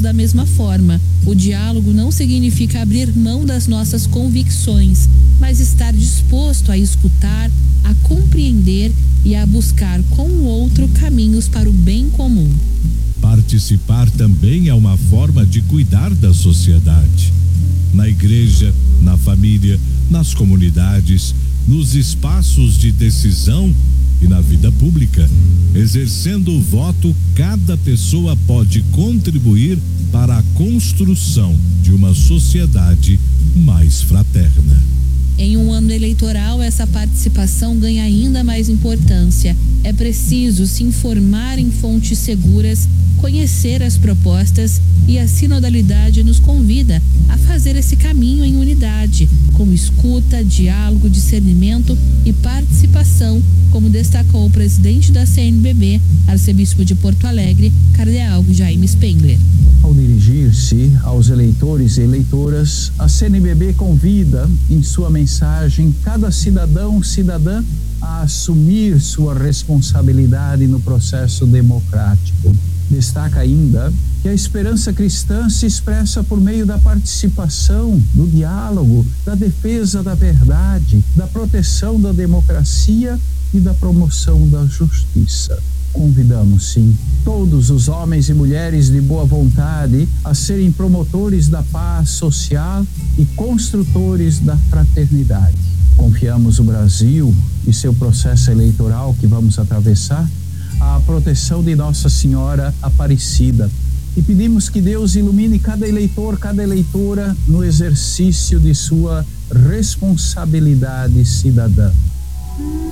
da mesma forma. O diálogo não significa abrir mão das nossas convicções, mas estar disposto a escutar, a compreender e a buscar com o outro caminhos para o bem comum. Participar também é uma forma de cuidar da sociedade. Na igreja, na família, nas comunidades, nos espaços de decisão e na vida pública. Exercendo o voto, cada pessoa pode contribuir para a construção de uma sociedade mais fraterna. Em um ano eleitoral, essa participação ganha ainda mais importância. É preciso se informar em fontes seguras, conhecer as propostas, e a sinodalidade nos convida a fazer esse caminho em unidade, com escuta, diálogo, discernimento e participação, como destacou o presidente da CNBB, arcebispo de Porto Alegre, cardeal Jaime Spengler. Ao dirigir-se aos eleitores e eleitoras, a CNBB convida, em sua mensagem, cada cidadão, cidadã, a assumir sua responsabilidade no processo democrático. Destaca ainda que a esperança cristã se expressa por meio da participação, do diálogo, da defesa da verdade, da proteção da democracia e da promoção da justiça. Convidamos, sim, todos os homens e mulheres de boa vontade a serem promotores da paz social e construtores da fraternidade. Confiamos o Brasil e seu processo eleitoral que vamos atravessar à proteção de Nossa Senhora Aparecida e pedimos que Deus ilumine cada eleitor, cada eleitora no exercício de sua responsabilidade cidadã.